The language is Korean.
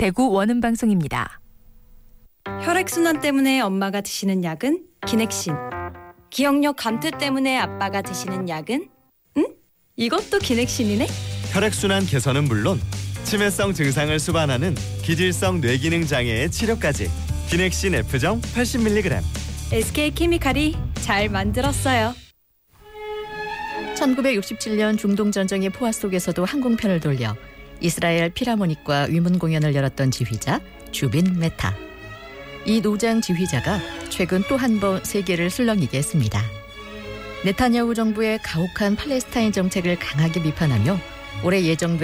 대구 원음방송입니다. 혈액순환 때문에 엄마가 드시는 약은 기넥신. 기억력 감퇴 때문에 아빠가 드시는 약은? 응? 이것도 기넥신이네? 혈액순환 개선은 물론 치매성 증상을 수반하는 기질성 뇌기능 장애의 치료까지 기넥신 F정 80mg. SK케미칼이 잘 만들었어요. 1967년 중동전쟁의 포화 속에서도 항공편을 돌려 이스라엘 필하모닉과 위문 공연을 열었던 지휘자 주빈 메타. 이 노장 지휘자가 최근 또 한 번 세계를 술렁이게 했습니다. 네타냐후 정부의 가혹한 팔레스타인 정책을 강하게 비판하며 올해 예정된